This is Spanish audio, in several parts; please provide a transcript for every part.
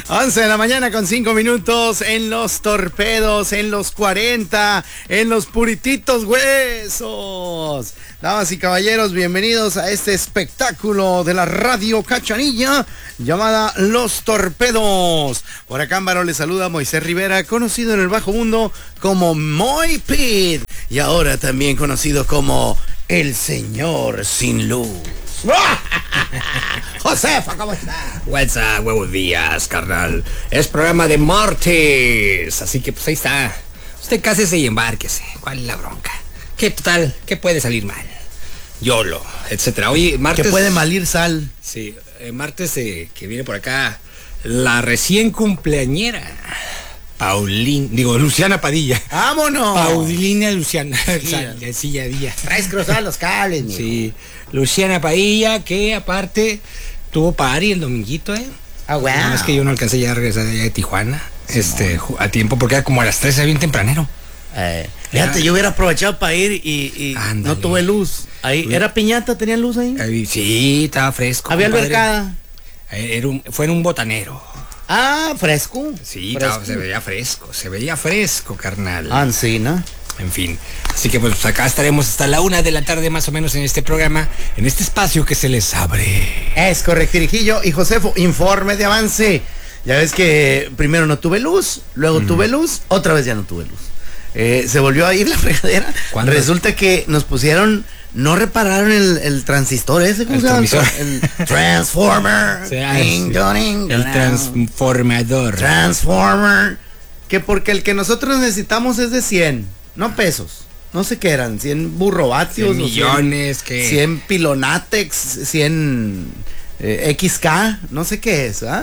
11 de la mañana con 5 minutos en los torpedos, en los 40, en los purititos huesos. Damas y caballeros, bienvenidos a este espectáculo de la radio Cachanilla llamada Los Torpedos. Por acá en Varo les saluda Moisés Rivera, conocido en el bajo mundo como Moy Pit, y ahora también conocido como el Señor Sin Luz. Josefa, ¿cómo está? What's up, buenos días, carnal. Es programa de martes, así que pues ahí está. Usted cásese y embárquese. ¿Cuál es la bronca? ¿Qué total? ¿Qué puede salir mal? YOLO, etcétera. Oye, martes... Que puede malir sal. Sí, martes que viene por acá la recién cumpleañera Luciana Padilla. ¡Vámonos! Paulina Luciana. Sí, traes cruzados los cables, mijo. Sí, Luciana Padilla, que aparte tuvo party el dominguito, Ah, wow. No, es que yo no alcancé ya a regresar allá de Tijuana, a tiempo, porque era como a las 3, era bien tempranero. Fíjate, yo hubiera aprovechado para ir y no tuve luz. Ahí, ¿era piñata? ¿Tenía luz ahí? Sí, estaba fresco. ¿Había compadre. albercada? Fue en un botanero. Ah, fresco. Sí, fresco. se veía fresco, carnal. Ancina. En fin, así que pues acá estaremos hasta la 1 de la tarde más o menos en este programa, en este espacio que se les abre. Es correcto, Tirijillo y Josefo, informe de avance. Ya ves que primero no tuve luz, luego tuve luz, otra vez ya no tuve luz. Se volvió a ir la fregadera. ¿Cuándo? Resulta que nos pusieron, no repararon el transistor ese, ¿cómo El se llama? transmisor. El transformer. Sí, El transformador. Transformer. Que porque el que nosotros necesitamos es de 100, no pesos. No sé qué eran, 100 burrovatios. 100 millones, que 100 pilonatex, 100 XK, no sé qué es, ¿ah?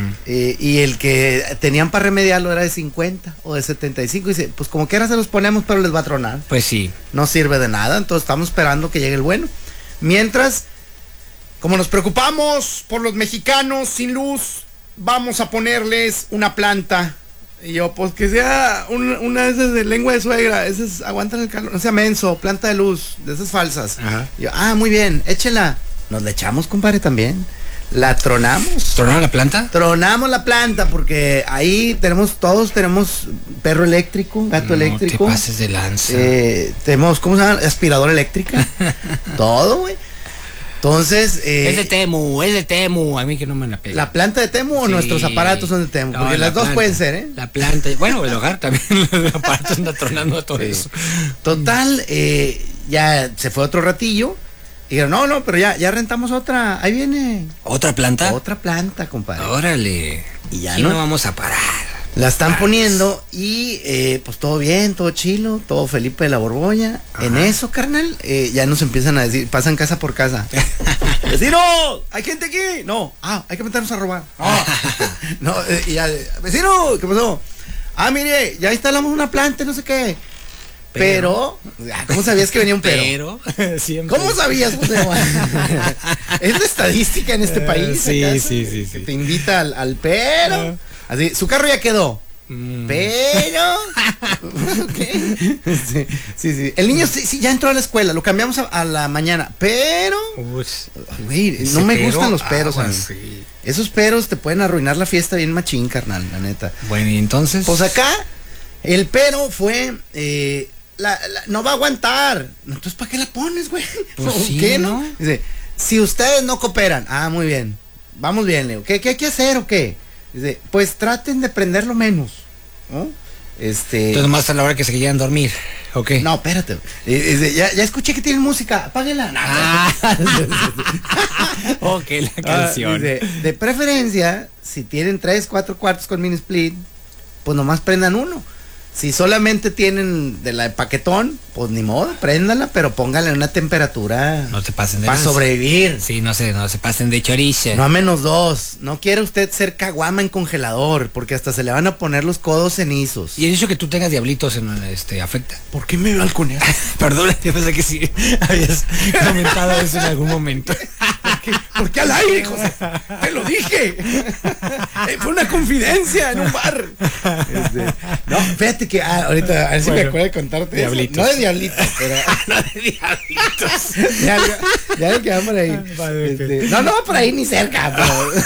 Y el que tenían para remediarlo era de 50 o de 75. Y dice, pues como quiera se los ponemos, pero les va a tronar. Pues sí. No sirve de nada, entonces estamos esperando que llegue el bueno. Mientras, como nos preocupamos por los mexicanos sin luz, vamos a ponerles una planta. Y yo, pues que sea una de esas de lengua de suegra, esas aguantan el calor, no sea menso, planta de luz, de esas falsas. Ajá. Y yo, muy bien, échela. Nos la echamos, compadre, también. La tronamos. ¿Tornaron la planta? Tronamos la planta porque ahí todos tenemos perro eléctrico, gato eléctrico. No te pases de lanza. Tenemos, ¿cómo se llama? Aspiradora eléctrica. Todo, güey. Entonces, es de Temu, a mí que no me la pega. ¿la planta de Temu o nuestros aparatos son de Temu? Porque las dos pueden ser, ¿eh? La planta, bueno, el hogar también, los aparatos anda tronando todo eso. Total, ya se fue otro ratillo. Y dijeron, no, pero ya rentamos otra, ahí viene. ¿Otra planta? Otra planta, compadre. Órale. Y ya no vamos a parar. La están poniendo y pues todo bien, todo chilo, todo Felipe de la Borbolla. Ajá. En eso, carnal, ya nos empiezan a decir, pasan casa por casa. ¡Vecino! ¿Hay gente aquí? No. Hay que meternos a robar. No, y ya, ¡vecino! ¿Qué pasó? Mire, ya instalamos una planta, no sé qué. Pero, ¿cómo sabías que venía un pero? Siempre. ¿Cómo sabías, José? Es la estadística en este país. Sí. Te invita al pero. Así, su carro ya quedó. Pero. ¿Qué? Sí. El niño sí ya entró a la escuela. Lo cambiamos a la mañana. Pero. Güey, no me gustan los peros. Sí. Esos peros te pueden arruinar la fiesta bien machín, carnal, la neta. Bueno, y entonces. Pues acá, el pero fue. No va a aguantar. Entonces, ¿para qué la pones, güey? Pues sí, ¿qué, no? Dice, si ustedes no cooperan. Muy bien. Vamos bien, Leo. ¿Qué hay que hacer o qué? Dice, pues traten de prenderlo menos, ¿no? Entonces más a la hora que se quieran dormir, ¿ok? No, espérate. Dice, ya escuché que tienen música, apáguela. Ok, la canción. Dice, de preferencia, si tienen 3, 4 cuartos con mini split, pues nomás prendan uno. Si solamente tienen de la de paquetón, pues ni modo, préndala, pero póngala en una temperatura. No te pasen de para sobrevivir. Sí, no se pasen de chorizo. No a -2. No quiere usted ser caguama en congelador, porque hasta se le van a poner los codos cenizos. Y el hecho que tú tengas diablitos afecta. ¿Por qué me balconeas? Perdón, yo pensé que sí habías comentado eso en algún momento. ¿Por qué al aire, José? Te lo dije. Fue una confidencia en un bar. No, fíjate que ahorita, a ver si me acuerdo de contarte diablitos. Eso. No de diablitos, pero no de diablitos. ya que va por ahí. Vale, okay. No va por ahí ni cerca, pero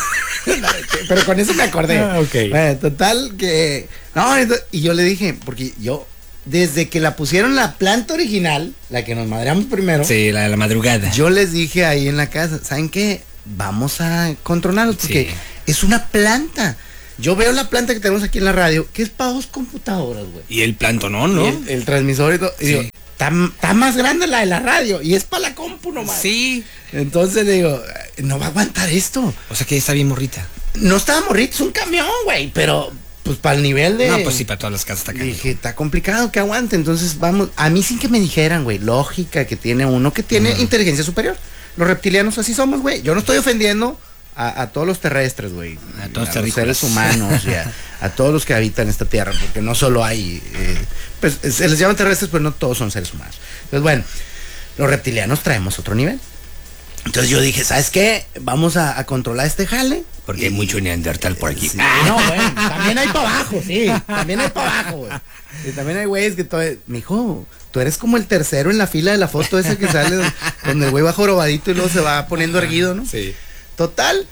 Pero con eso me acordé. Ok. Bueno, total que... No, y yo le dije, porque yo, desde que la pusieron la planta original, la que nos madreamos primero. Sí, la de la madrugada. Yo les dije ahí en la casa, ¿saben qué? Vamos a controlarlos porque es una planta. Yo veo la planta que tenemos aquí en la radio, que es para 2 computadoras, güey. Y el plantonón, ¿no? Y el transmisor y todo. Y digo, está más grande la de la radio y es para la compu nomás. Sí. Entonces digo, no va a aguantar esto. O sea que está bien morrita. No estaba morrito, es un camión, güey, pero pues para el nivel de... No, pues sí, para todas las casas está acá. Dije, está complicado que aguante, entonces vamos, a mí sin que me dijeran, güey, lógica que tiene uno que tiene inteligencia superior. Los reptilianos así somos, güey. Yo no estoy ofendiendo a todos los terrestres, güey. A todos los seres humanos, a todos los que habitan esta tierra, porque no solo hay, pues se les llaman terrestres, pero no todos son seres humanos. Entonces, bueno, los reptilianos traemos otro nivel. Entonces yo dije, ¿sabes qué? Vamos a controlar este jale. Porque hay mucho neandertal por aquí. Sí, no, güey, también hay para abajo, sí. También hay para abajo, güey. Y también hay güeyes que todavía... Mijo, tú eres como el tercero en la fila de la foto esa que sale donde el güey va jorobadito y luego se va poniendo erguido, ¿no? Sí. Total.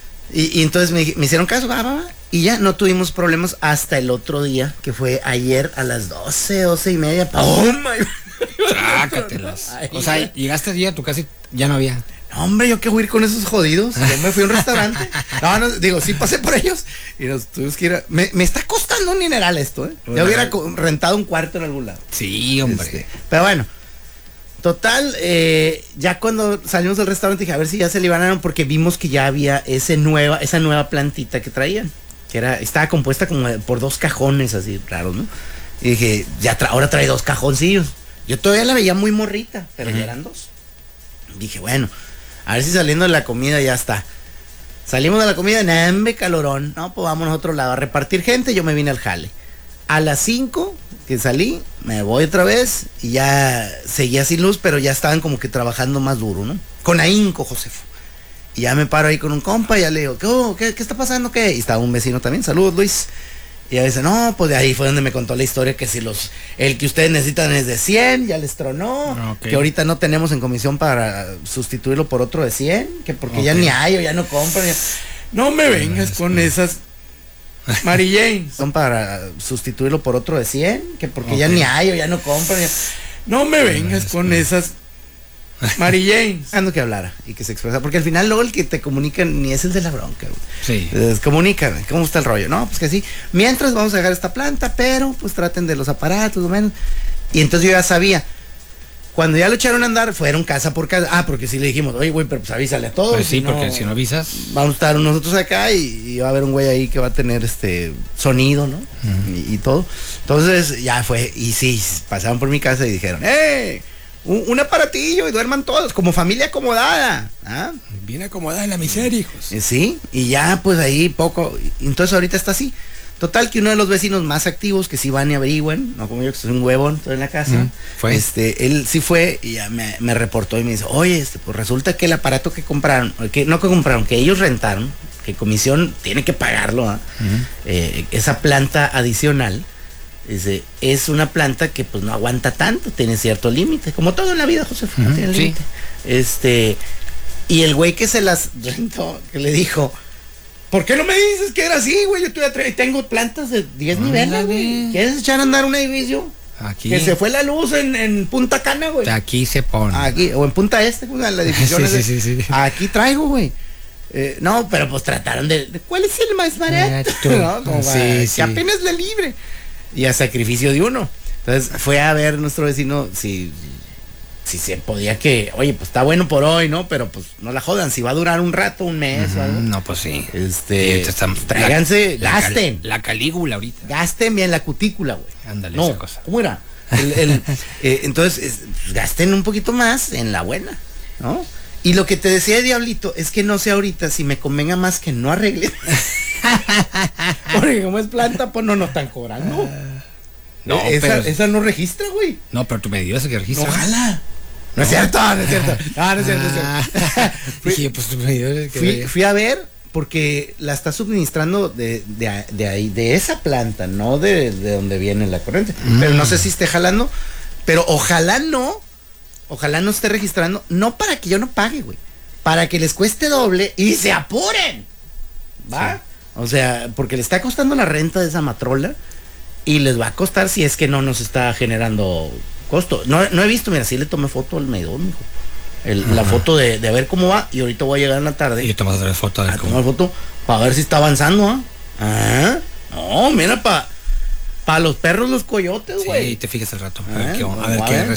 Y entonces me hicieron caso, va. Y ya no tuvimos problemas hasta el otro día, que fue ayer a las 12:30. ¡Oh, my! Trácatelas. O sea, llegaste allí a tu casa y ya no había. No, hombre, yo qué voy a ir con esos jodidos. Yo me fui a un restaurante. No, digo, sí pasé por ellos. Y nos tuvimos que ir a... Me está costando un dineral esto, ¿eh? Ya hubiera rentado un cuarto en algún lado. Sí, hombre. Pero bueno. Total, ya cuando salimos del restaurante dije, a ver si ya se liberaron, porque vimos que ya había esa nueva plantita que traían. Que estaba compuesta como por 2 cajones así raros, ¿no? Y dije, ahora trae 2 cajoncillos. Yo todavía la veía muy morrita, pero ya eran 2. Dije, bueno, a ver si saliendo de la comida ya está. Salimos de la comida, nambe calorón. No, pues vamos a otro lado a repartir gente. Yo me vine al jale. A las 5 que salí, me voy otra vez y ya seguía sin luz, pero ya estaban como que trabajando más duro, ¿no? Con ahínco, Josefo. Y ya me paro ahí con un compa y ya le digo, ¿qué está pasando? ¿Qué? Y estaba un vecino también, saludos Luis. Y ya dice, no, pues de ahí fue donde me contó la historia que si el que ustedes necesitan es de 100, ya les tronó, que ahorita no tenemos en comisión para sustituirlo por otro de 100, que porque ya ni hay o ya no compran. No me vengas con esas, Mary Jane. Son para sustituirlo por otro de 100, que porque ya ni hay o ya no compran. No me vengas con esas, Mary Jane. Ando que hablara y que se expresa, porque al final luego el que te comunica ni es el de la bronca, güey. Sí. Comunícame, ¿cómo está el rollo? No, pues que sí. Mientras vamos a dejar esta planta, pero pues traten de los aparatos, menos. Y entonces yo ya sabía. Cuando ya lo echaron a andar, fueron casa por casa. Ah, porque sí le dijimos, oye, güey, pero pues avísale a todos. Pues sí, porque si no avisas. Vamos a estar nosotros acá y va a haber un güey ahí que va a tener sonido, ¿no? Y todo. Entonces ya fue. Y sí, pasaron por mi casa y dijeron, un aparatillo y duerman todos, como familia acomodada. ¿Ah? Bien acomodada en la miseria, hijos. Sí, y ya pues ahí poco. Entonces ahorita está así. Total que uno de los vecinos más activos que sí van y averigüen, no como yo que soy un huevón, estoy en la casa, fue. Él sí fue y ya me reportó y me dice, oye, pues resulta que el aparato que compraron, que ellos rentaron, que comisión tiene que pagarlo, esa planta adicional, es una planta que pues no aguanta tanto, tiene cierto límite, como todo en la vida, José, tiene límite. Y el güey que se las rentó, que le dijo, ¿por qué no me dices que era así, güey? Yo tengo plantas de 10 niveles, güey. ¿Quieres echar a andar un edificio? Aquí. Que se fue la luz en Punta Cana, güey. Aquí se pone. Aquí, o en Punta güey, en la edificio. Sí. Aquí traigo, güey. No, pero pues trataron de ¿cuál es el más barato? ¿No? Como que apenas la libre. Y a sacrificio de uno. Entonces fue a ver nuestro vecino si se podía oye, pues está bueno por hoy, ¿no? Pero pues no la jodan, si va a durar un rato, un mes o algo. No, pues sí. Tráiganse, gasten. La Calígula ahorita. Gasten bien la cutícula, güey. Ándale, esa cosa. ¿Cómo era? Entonces, gasten un poquito más en la buena, ¿no? Y lo que te decía Diablito es que no sé ahorita si me convenga más que no arreglen. Porque como es planta, pues no nos están cobrando. No, esa no registra, güey. No, pero tú me dices que registra. Ojalá. No es cierto. Dije, pues tú me dices que fui a ver porque la está suministrando de ahí, de esa planta, no de donde viene la corriente. Pero no sé si esté jalando, pero ojalá no esté registrando, no para que yo no pague, güey, para que les cueste doble y se apuren. ¿va? Sí. O sea, porque le está costando la renta de esa matrola y les va a costar si es que no nos está generando costo. No he visto, mira, sí le tomé foto al medidor, mijo. La foto de ver cómo va y ahorita voy a llegar en la tarde. Y tomas la foto de tomar foto para ver si está avanzando, ¿ah? No, mira, para los perros los coyotes, güey. Sí, te fijas al rato. A ver qué